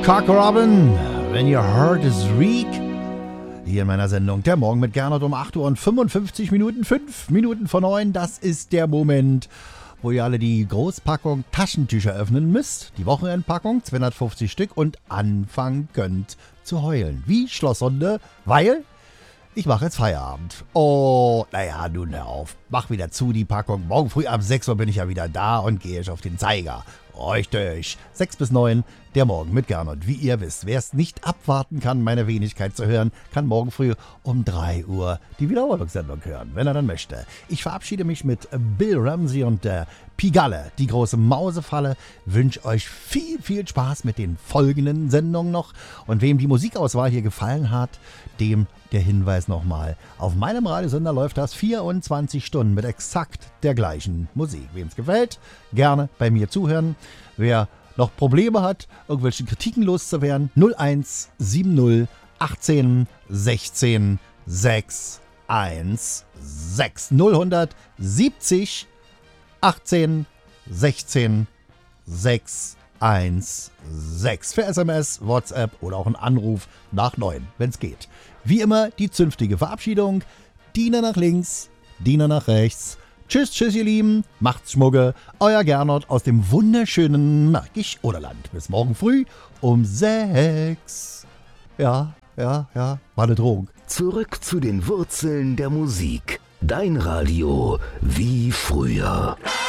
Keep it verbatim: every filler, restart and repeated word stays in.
Cock Robin, When Your Heart is Weak. Hier in meiner Sendung Der Morgen mit Gernot um acht Uhr und fünfundfünfzig Minuten, fünf Minuten vor neun. Das ist der Moment, wo ihr alle die Großpackung Taschentücher öffnen müsst. Die Wochenendpackung, zweihundertfünfzig Stück, und anfangen könnt zu heulen. Wie Schlosshunde, weil ich mache jetzt Feierabend. Oh, naja, nun hör auf. Mach wieder zu die Packung. Morgen früh ab sechs Uhr bin ich ja wieder da und gehe ich auf den Zeiger. Richtig. sechs bis neun, der Morgen mit Gernot. Wie ihr wisst, wer es nicht abwarten kann, meine Wenigkeit zu hören, kann morgen früh um drei Uhr die Wiederholungssendung hören, wenn er dann möchte. Ich verabschiede mich mit Bill Ramsey und der Pigalle, die große Mausefalle. Wünsche euch viel, viel Spaß mit den folgenden Sendungen noch. Und wem die Musikauswahl hier gefallen hat, dem der Hinweis nochmal. Auf meinem Radiosender läuft das vierundzwanzig Stunden mit exakt der gleichen Musik. Wem es gefällt, gerne bei mir zuhören. Wer noch Probleme hat, irgendwelche Kritiken loszuwerden, null eins sieben null achtzehn sechzehn sechs eins sechs null siebzig achtzehn sechzehn sechs eins sechs für S M S, WhatsApp oder auch einen Anruf nach neun, wenn es geht. Wie immer die zünftige Verabschiedung. Diener nach links, Diener nach rechts. Tschüss, tschüss ihr Lieben, macht's Schmugge. Euer Gernot aus dem wunderschönen Märkisch-Oderland. Bis morgen früh um sechs. Ja, ja, ja, war eine Drohung. Zurück zu den Wurzeln der Musik. Dein Radio wie früher.